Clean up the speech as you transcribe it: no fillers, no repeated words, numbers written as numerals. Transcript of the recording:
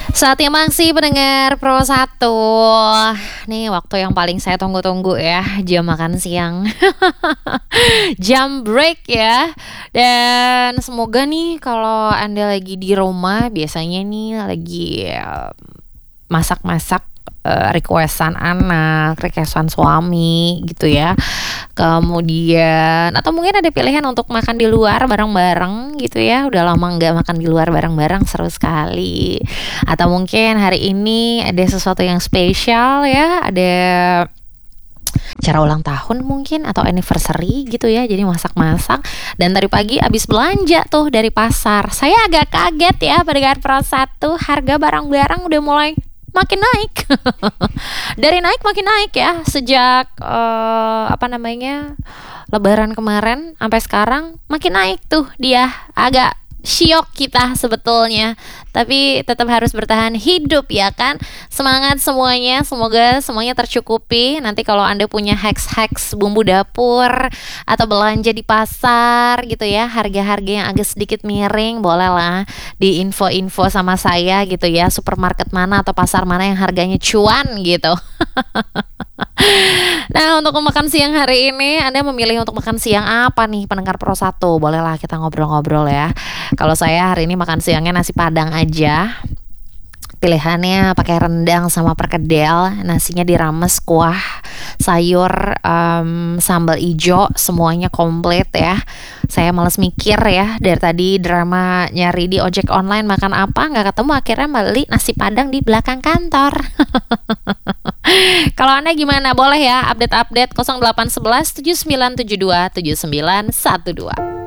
Saatnya masih pendengar Pro 1. Nih waktu yang paling saya tunggu-tunggu ya, jam makan siang. Jam break ya. Dan semoga nih kalau Anda lagi di rumah biasanya nih lagi masak-masak, requestan anak, requestan suami gitu ya. Kemudian atau mungkin ada pilihan untuk makan di luar bareng-bareng gitu ya. Udah lama nggak makan di luar bareng-bareng, seru sekali. Atau mungkin hari ini ada sesuatu yang spesial ya, ada acara ulang tahun mungkin atau anniversary gitu ya. Jadi masak-masak dan tadi pagi abis belanja tuh dari pasar. Saya agak kaget ya pendengar Pro 1, harga barang-barang udah mulai makin naik. Dari naik makin naik ya sejak Lebaran kemarin sampai sekarang makin naik tuh dia. Agak syok kita sebetulnya, tapi tetap harus bertahan hidup ya kan. Semangat semuanya, semoga semuanya tercukupi. Nanti kalau Anda punya hacks bumbu dapur atau belanja di pasar gitu ya, harga-harga yang agak sedikit miring, bolehlah di info-info sama saya gitu ya, supermarket mana atau pasar mana yang harganya cuan gitu. Nah, untuk makan siang hari ini Anda memilih untuk makan siang apa nih pendengar Pro 1? Bolehlah kita ngobrol-ngobrol ya. Kalau saya hari ini makan siangnya nasi padang aja. Pilihannya pakai rendang sama perkedel, nasinya dirames, kuah, sayur, sambal ijo, semuanya komplit ya. Saya males mikir ya, dari tadi drama nyari di ojek online makan apa, nggak ketemu, akhirnya beli nasi padang di belakang kantor. Kalau Anda gimana? Boleh ya update-update 0811 7972 7912.